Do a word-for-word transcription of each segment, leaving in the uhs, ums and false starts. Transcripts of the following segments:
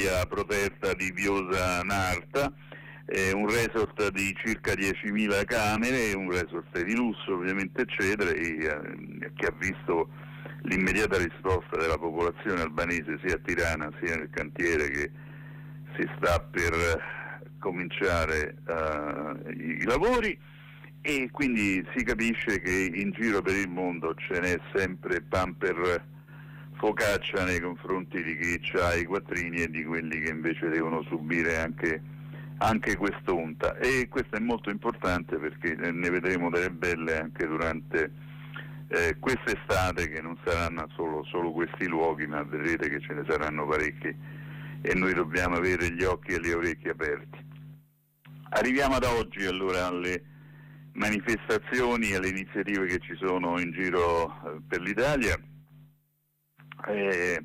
l'area protetta di Viosa Narta, eh, un resort di circa diecimila camere, un resort di lusso ovviamente eccetera, e, eh, che ha visto l'immediata risposta della popolazione albanese sia a Tirana sia nel cantiere che si sta per cominciare uh, i, i lavori, e quindi si capisce che in giro per il mondo ce n'è sempre pan per focaccia nei confronti di chi ha i quattrini e di quelli che invece devono subire anche, anche quest'onta, e questo è molto importante perché ne vedremo delle belle anche durante eh, quest'estate, che non saranno solo, solo questi luoghi, ma vedrete che ce ne saranno parecchi e noi dobbiamo avere gli occhi e le orecchie aperti. Arriviamo ad oggi allora alle manifestazioni e alle iniziative che ci sono in giro eh, per l'Italia. Eh,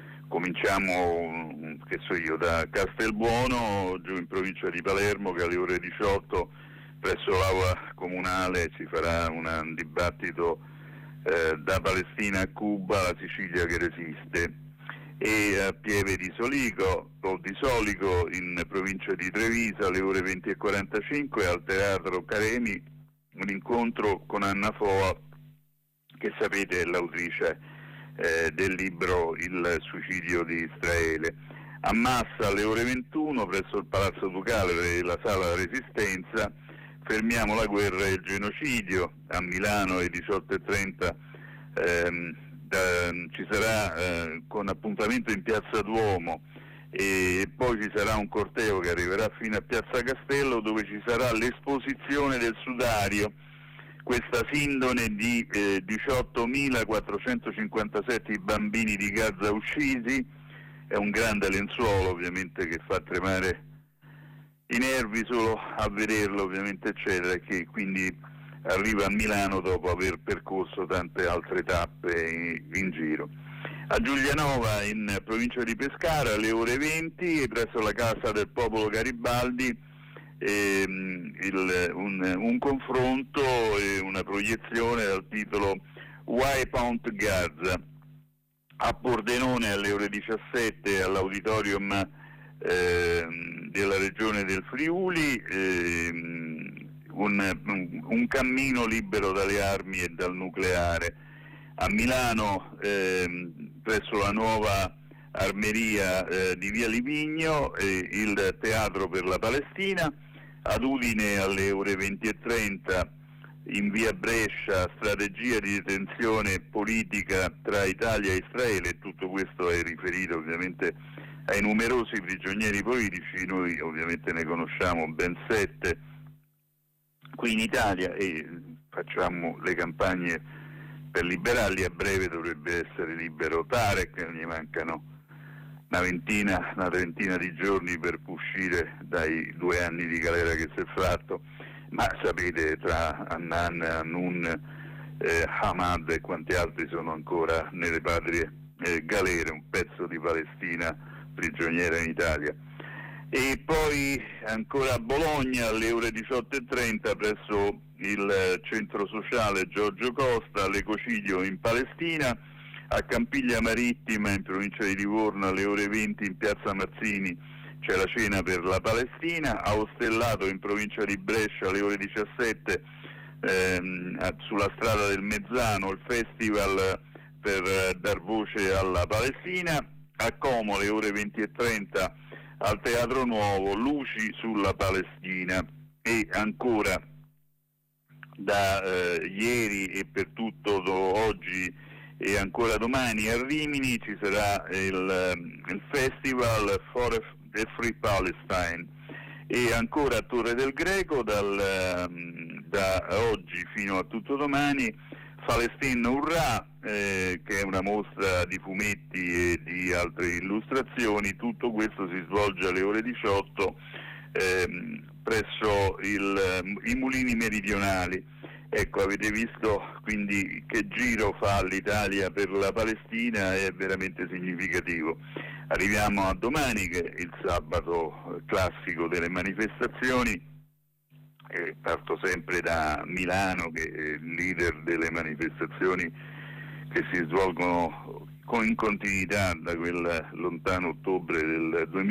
cominciamo, che so io, da Castelbuono, giù in provincia di Palermo, che alle ore diciotto presso l'aula comunale ci farà un dibattito eh, da Palestina a Cuba, la Sicilia che resiste. E a Pieve di Solico o di Solico in provincia di Treviso alle ore venti e quarantacinque al Teatro Caremi un incontro con Anna Foa, che sapete è l'autrice eh, del libro Il suicidio di Israele. A Massa alle ore ventuno presso il Palazzo Ducale e la Sala Resistenza Fermiamo la guerra e il genocidio. A Milano alle diciotto e trenta ehm, Uh, ci sarà uh, con appuntamento in Piazza Duomo, e poi ci sarà un corteo che arriverà fino a Piazza Castello, dove ci sarà l'esposizione del sudario, questa sindone di eh, diciottomilaquattrocentocinquantasette bambini di Gaza uccisi. È un grande lenzuolo ovviamente che fa tremare i nervi solo a vederlo ovviamente eccetera, che quindi arriva a Milano dopo aver percorso tante altre tappe in, in giro. A Giulianova in provincia di Pescara alle ore venti presso la Casa del Popolo Garibaldi ehm, il, un, un confronto e una proiezione dal titolo Wipeout Gaza. A Pordenone alle ore diciassette all'auditorium ehm, della regione del Friuli ehm, Un, un cammino libero dalle armi e dal nucleare. A Milano ehm, presso la nuova armeria eh, di Via Livigno eh, il Teatro per la Palestina. Ad Udine alle ore venti e trenta in Via Brescia strategia di detenzione politica tra Italia e Israele. Tutto questo è riferito ovviamente ai numerosi prigionieri politici, noi ovviamente ne conosciamo ben sette qui in Italia e facciamo le campagne per liberarli. A breve dovrebbe essere libero Tarek, gli mancano una ventina, una trentina di giorni per uscire dai due anni di galera che si è fatto, ma sapete tra Annan, Annun, eh, Hamad e quanti altri sono ancora nelle patrie eh, galere, un pezzo di Palestina prigioniera in Italia. E poi ancora a Bologna alle ore diciotto e trenta presso il centro sociale Giorgio Costa, l'Ecocidio in Palestina. A Campiglia Marittima in provincia di Livorno alle ore venti in piazza Mazzini c'è la cena per la Palestina. A Ostellato in provincia di Brescia alle ore diciassette ehm, sulla strada del Mezzano il festival per eh, dar voce alla Palestina. A Como alle ore venti e trenta al Teatro Nuovo Luci sulla Palestina. E ancora da eh, ieri e per tutto do, oggi e ancora domani a Rimini ci sarà il, il Festival for a Free Palestine. E ancora a Torre del Greco dal, da oggi fino a tutto domani Palestina Urrà, eh, che è una mostra di fumetti e di altre illustrazioni. Tutto questo si svolge alle ore diciotto ehm, presso il, i Mulini Meridionali. Ecco, avete visto quindi che giro fa l'Italia per la Palestina, è veramente significativo. Arriviamo a domani, che è il sabato classico delle manifestazioni. Eh, parto sempre da Milano, che è il leader delle manifestazioni che si svolgono in continuità da quel lontano ottobre del duemila.